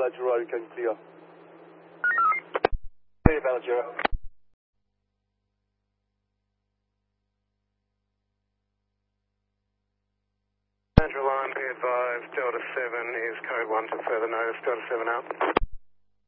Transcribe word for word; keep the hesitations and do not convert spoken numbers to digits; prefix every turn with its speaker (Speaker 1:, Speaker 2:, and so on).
Speaker 1: Valid Zero, you can clear. Clear, Valid Zero.
Speaker 2: Central line, be advised, Delta seven is code one to further notice, Delta seven out.